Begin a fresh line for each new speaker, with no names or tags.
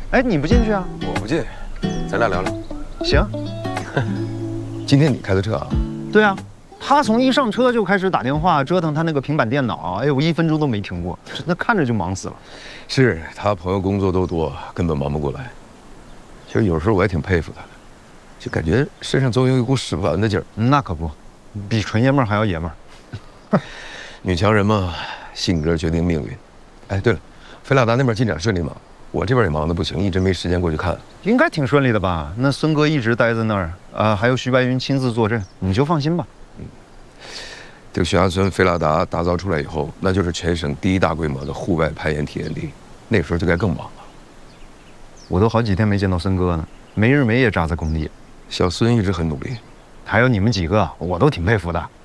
哎，你不进去啊？
我不进，咱俩聊聊。
行。
今天你开的车啊？
对啊，他从一上车就开始打电话折腾他那个平板电脑，哎，我1分钟都没停过，那看着就忙死了。
是他朋友工作都多，根本忙不过来。其实有时候我也挺佩服他的，就感觉身上总有一股使不完的劲儿。
那可不，比纯爷们儿还要爷们儿。
女强人嘛，性格决定命运。哎，对了，菲拉达那边进展顺利吗？我这边也忙得不行，一直没时间过去看。
应该挺顺利的吧？那孙哥一直待在那儿，还有徐白云亲自坐镇，你就放心吧。
这个悬崖村菲拉达打造出来以后，那就是全省第1大规模的户外攀岩体验地，那时候就该更忙了。
我都好几天没见到孙哥呢，没日没夜扎在工地。
小孙一直很努力，
还有你们几个，我都挺佩服的。